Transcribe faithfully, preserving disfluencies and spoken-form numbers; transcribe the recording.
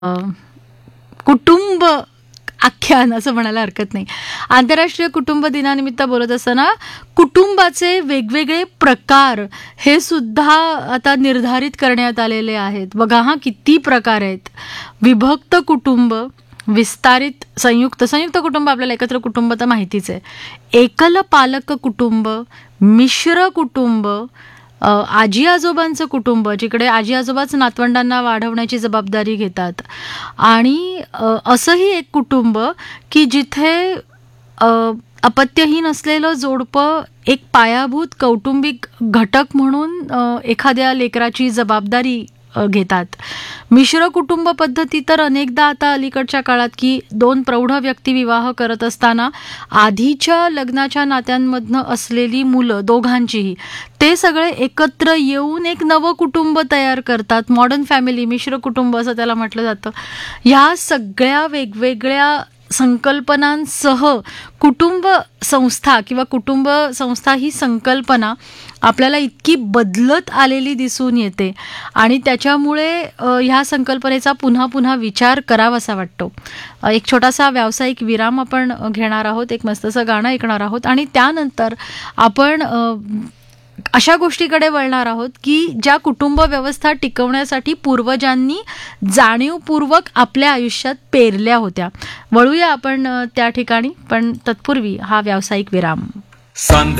अ, कुटुंब आख्यान असं म्हणायला हरकत नाही. आंतरराष्ट्रीय कुटुंब दिनानिमित्त बोलत असताना कुटुंबाचे वेगवेगळे प्रकार हे सुद्धा आता निर्धारित करण्यात आलेले आहेत. बघा हा किती प्रकार आहेत. विभक्त कुटुंब, विस्तारित संयुक्त संयुक्त कुटुंब, आपल्याला एकत्र कुटुंब तर माहितीच आहे. एकल पालक कुटुंब, मिश्र कुटुंब, अ, आजी आजोबांचं कुटुंब जिकडे आजी आजोबाच नातवंडांना वाढवण्याची जबाबदारी घेतात, आणि अ, असंही एक कुटुंब की जिथे अ, अपत्यहीन असलेलं जोडपं एक पायाभूत कौटुंबिक घटक म्हणून अ, एखाद्या लेकराची जबाबदारी अ, घेतात. मिश्र कुटुंब पद्धती तर अनेकदा आता अलीकडच्या काळात की दोन प्रौढ व्यक्ती विवाह करत असताना आधीच्या लग्नाच्या नात्यांमधनं असलेली मुलं दोघांचीही ते सगळे एकत्र येऊन एक नवं कुटुंब तयार करतात. मॉडर्न फॅमिली, मिश्र कुटुंब असं त्याला म्हटलं जातं. ह्या सगळ्या वेगवेगळ्या संकल्पनांसह कुटुंब संस्था किंवा कुटुंब संस्था ही संकल्पना आपल्याला इतकी बदलत आलेली दिसून येते, आणि त्याच्यामुळे अ, ह्या संकल्पनेचा पुन्हा पुन्हा विचार करावासा वाटतो. अ, एक छोटासा व्यावसायिक विराम आपण अ, घेणार आहोत, एक मस्तसं गाणं ऐकणार आहोत, आणि त्यानंतर आपण अ, अशा गोष्टीकडे वळणार आहोत की ज्या कुटुंब व्यवस्था टिकवण्यासाठी पूर्वजांनी जाणीवपूर्वक आपल्या आयुष्यात पेरल्या होत्या. वळूया आपण अ, त्या ठिकाणी, पण तत्पूर्वी हा व्यावसायिक विराम. संध्या